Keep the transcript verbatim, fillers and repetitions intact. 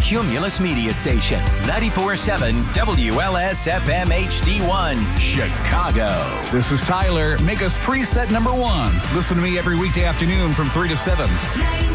Cumulus Media Station, ninety-four point seven W L S F M H D one, Chicago. This is Tyler. Make us preset number one. Listen to me every weekday afternoon from three to seven.